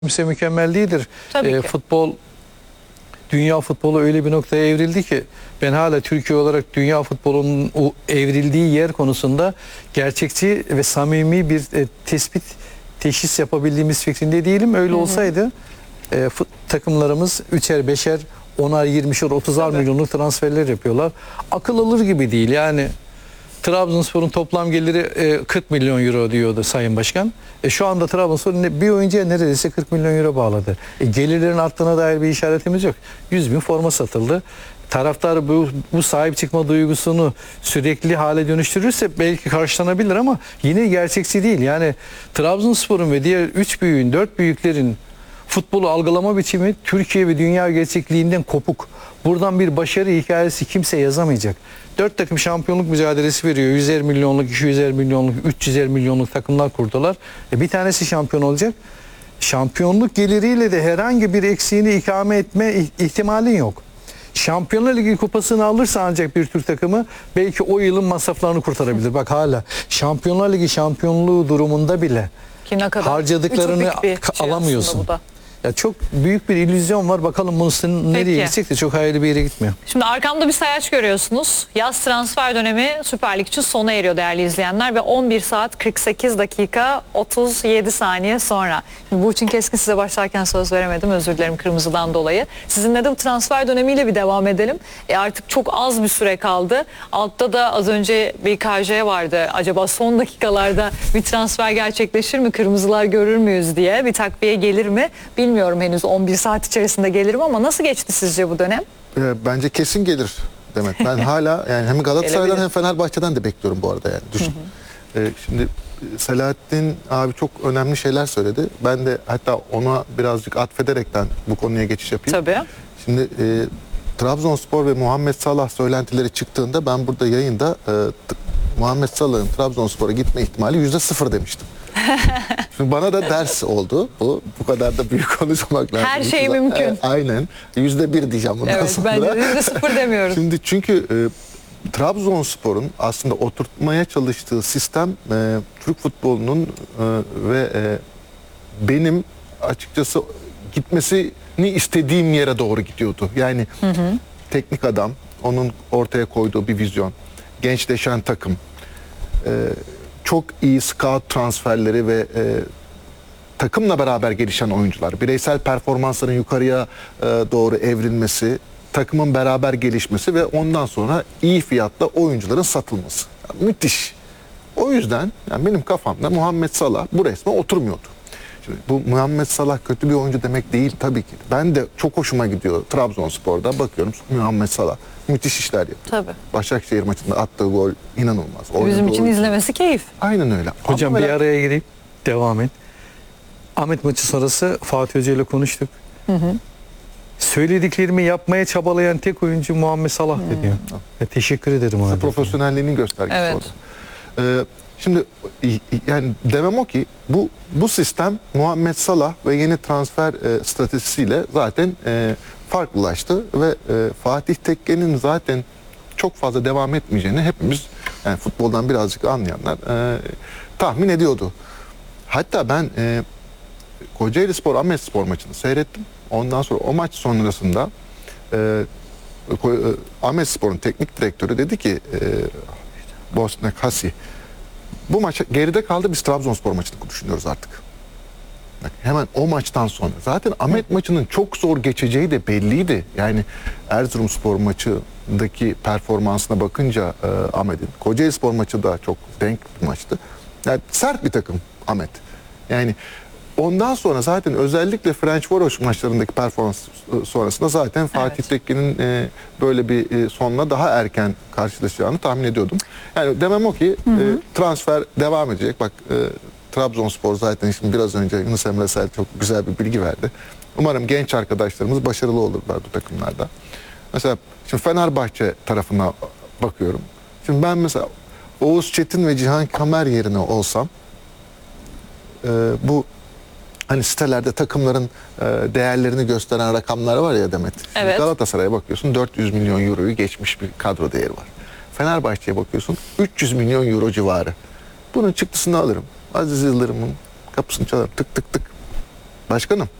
kimse mükemmel değildir. Tabii ki. Dünya futbolu öyle bir noktaya evrildi ki ben hala Türkiye olarak dünya futbolunun o evrildiği yer konusunda gerçekçi ve samimi bir teşhis yapabildiğimiz fikrinde değilim. Öyle olsaydı takımlarımız 3'er, 5'er, 10'ar, 20'şer, 30'ar milyonluk transferler yapıyorlar. Akıl alır gibi değil. Yani Trabzonspor'un toplam geliri 40 milyon euro diyordu Sayın Başkan. Şu anda Trabzonspor bir oyuncuya neredeyse 40 milyon euro bağladı. Gelirlerin arttığına dair bir işaretimiz yok. 100 bin forma satıldı. Taraftar bu sahip çıkma duygusunu sürekli hale dönüştürürse belki karşılanabilir ama yine gerçekçi değil. Yani Trabzonspor'un ve diğer 3 büyüğün, 4 büyüklerin futbolu algılama biçimi Türkiye ve dünya gerçekliğinden kopuk. Buradan bir başarı hikayesi kimse yazamayacak. 4 takım şampiyonluk mücadelesi veriyor. 100'er milyonluk, 200'er milyonluk, 300'er milyonluk takımlar kurdular. Bir tanesi şampiyon olacak. Şampiyonluk geliriyle de herhangi bir eksiğini ikame etme ihtimalin yok. Şampiyonlar Ligi kupasını alırsa ancak bir Türk takımı belki o yılın masraflarını kurtarabilir. Bak hala Şampiyonlar Ligi şampiyonluğu durumunda bile Ki ne kadar harcadıklarını alamıyorsun. Ya çok büyük bir illüzyon var. Bakalım bunun nereye gidecek de çok hayırlı bir yere gitmiyor. Şimdi arkamda bir sayaç görüyorsunuz. Yaz transfer dönemi Süper Lig için sona eriyor değerli izleyenler ve 11 saat 48 dakika 37 saniye sonra. Şimdi Burçin Keskin size başlarken söz veremedim. Özür dilerim kırmızıdan dolayı. Sizinle de bu transfer dönemiyle bir devam edelim. Artık çok az bir süre kaldı. Altta da az önce bir KJ vardı. Acaba son dakikalarda bir transfer gerçekleşir mi? Kırmızılar görür müyüz diye. Bir takviye gelir mi? Bilmiyorum henüz 11 saat içerisinde gelirim ama nasıl geçti sizce bu dönem? Bence kesin gelir Demet. Ben hala yani hem Galatasaray'dan hem Fenerbahçe'den de bekliyorum bu arada yani. Düşün. Şimdi Selahattin abi çok önemli şeyler söyledi. Ben de hatta ona birazcık atfederekten bu konuya geçiş yapayım. Tabii. Şimdi Trabzonspor ve Muhammed Salah söylentileri çıktığında ben burada yayında Muhammed Salah'ın Trabzonspor'a gitme ihtimali %0 demiştim. Şimdi bana da ders oldu. Bu kadar da büyük konuşmak lazım. Her şey mümkün. Aynen. %1 diyeceğim bundan sonra. Evet, bence %0 demiyorum. Şimdi çünkü Trabzonspor'un aslında oturtmaya çalıştığı sistem Türk futbolunun ve benim açıkçası gitmesini istediğim yere doğru gidiyordu. Yani teknik adam, onun ortaya koyduğu bir vizyon, gençleşen takım, çok iyi scout transferleri ve takımla beraber gelişen oyuncular, bireysel performansların yukarıya doğru evrilmesi, takımın beraber gelişmesi ve ondan sonra iyi fiyatla oyuncuların satılması. Yani müthiş. O yüzden yani benim kafamda Muhammed Salah bu resme oturmuyordu. Şimdi bu Muhammed Salah kötü bir oyuncu demek değil tabii ki. Ben de çok hoşuma gidiyor Trabzonspor'da bakıyorum Muhammed Salah müthiş işler yapıyor. Tabii. Başakşehir maçında attığı gol inanılmaz. Bizim için izlemesi keyif. Aynen öyle. Hocam bir araya gireyim. Devam et. Ahmet maçı sonrası Fatih Hoca ile konuştuk. Söylediklerimi yapmaya çabalayan tek oyuncu Muhammed Salah diyor. Teşekkür ederim abi. Profesyonelliğinin göstergesi Evet. orada. Şimdi yani demem o ki bu sistem Muhammed Salah ve yeni transfer stratejisiyle zaten farklılaştı ve Fatih Tekke'nin zaten çok fazla devam etmeyeceğini hepimiz yani futboldan birazcık anlayanlar tahmin ediyordu. Hatta ben Kocaelispor Ahmetspor maçını seyrettim. Ondan sonra o maç sonrasında Ahmetspor'un teknik direktörü dedi ki Bosnak Hasi bu maç geride kaldı, biz Trabzonspor maçını düşünüyoruz artık. Bak, hemen o maçtan sonra. Zaten Ahmet maçının çok zor geçeceği de belliydi. Yani Erzurumspor maçındaki performansına bakınca Ahmet'in, Kocaelispor maçı da çok denk bir maçtı. Yani sert bir takım Ahmet. Yani ondan sonra zaten özellikle Ferencvaros maçlarındaki performans sonrasında zaten Fatih Tekke'nin böyle bir sonla daha erken karşılaşacağını tahmin ediyordum. Yani demem o ki transfer devam edecek. Bak Trabzonspor zaten şimdi biraz önce Yunus Emre Sel çok güzel bir bilgi verdi. Umarım genç arkadaşlarımız başarılı olurlar bu takımlarda. Mesela şimdi Fenerbahçe tarafına bakıyorum. Şimdi ben mesela Oğuz Çetin ve Cihan Kamer yerine olsam bu hani sitelerde takımların değerlerini gösteren rakamlar var ya Demet. Evet. Galatasaray'a bakıyorsun 400 milyon euroyu geçmiş bir kadro değeri var. Fenerbahçe'ye bakıyorsun 300 milyon euro civarı. Bunun çıktısını alırım. Aziz Yıldırım'ın kapısını çalarım tık tık tık. Başkanım